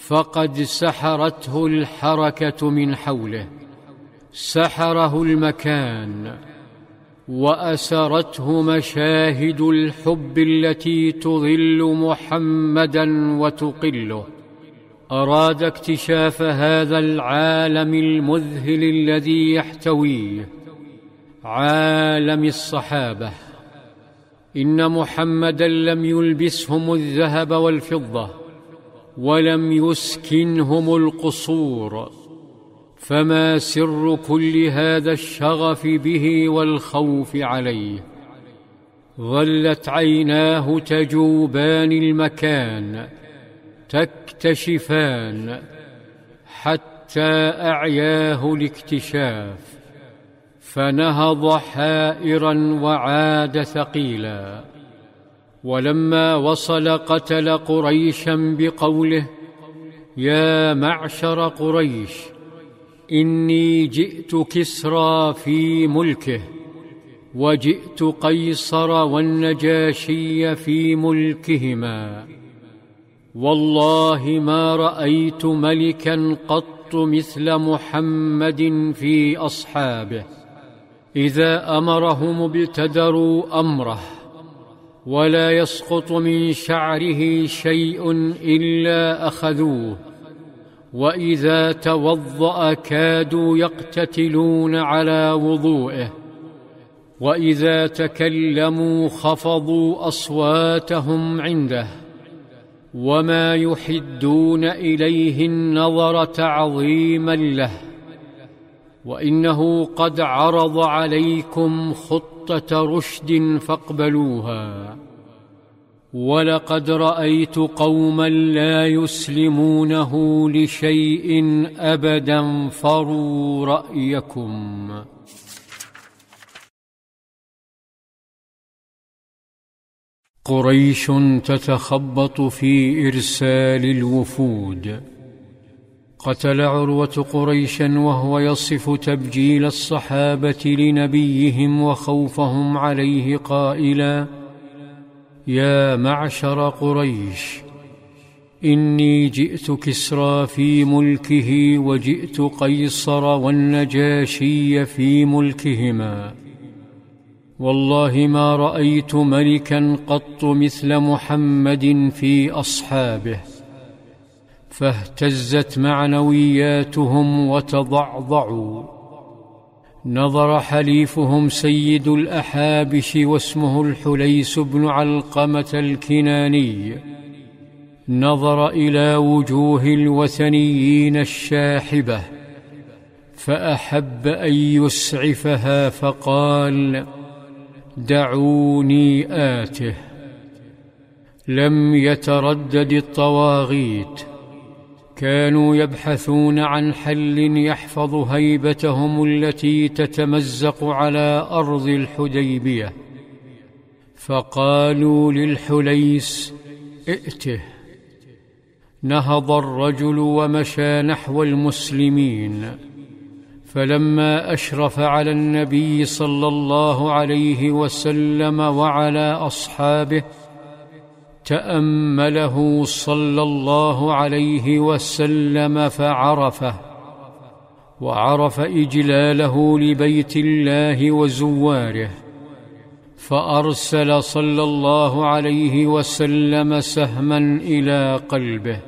فقد سحرته الحركة من حوله، سحره المكان، وأسرته مشاهد الحب التي تظل محمدا وتقله. أراد اكتشاف هذا العالم المذهل الذي يحتويه، عالم الصحابة. إن محمدا لم يلبسهم الذهب والفضة، ولم يسكنهم القصور، فما سر كل هذا الشغف به والخوف عليه؟ ظلت عيناه تجوبان المكان تكتشفان حتى أعياه الاكتشاف، فنهض حائرا وعاد ثقيلا. ولما وصل قتل قريشا بقوله: يا معشر قريش، إني جئت كسرى في ملكه، وجئت قيصر والنجاشي في ملكهما، والله ما رأيت ملكا قط مثل محمد في أصحابه. إذا أمرهم ابتدروا أمره، ولا يسقط من شعره شيء إلا أخذوه، وإذا توضأ كادوا يقتتلون على وضوئه، وإذا تكلموا خفضوا أصواتهم عنده، وما يحدون إليه النظر تعظيما له. وإنه قد عرض عليكم خطة رشد فاقبلوها، ولقد رأيت قوما لا يسلمونه لشيء أبدا فروا رأيكم. قريش تتخبط في إرسال الوفود. قتل عروة قريشا وهو يصف تبجيل الصحابة لنبيهم وخوفهم عليه قائلا: يا معشر قريش، إني جئت كسرى في ملكه، وجئت قيصر والنجاشي في ملكهما، والله ما رأيت ملكا قط مثل محمد في أصحابه. فاهتزت معنوياتهم وتضعضعوا. نظر حليفهم سيد الأحابش واسمه الحليس بن علقمة الكناني، نظر إلى وجوه الوثنيين الشاحبة، فأحب أن يسعفها فقال: دعوني آته. لم يتردد الطواغيت، كانوا يبحثون عن حل يحفظ هيبتهم التي تتمزق على أرض الحديبية، فقالوا للحليس: ائته. نهض الرجل ومشى نحو المسلمين، فلما أشرف على النبي صلى الله عليه وسلم وعلى أصحابه، تأمله صلى الله عليه وسلم فعرفه، وعرف إجلاله لبيت الله وزواره، فأرسل صلى الله عليه وسلم سهما إلى قلبه،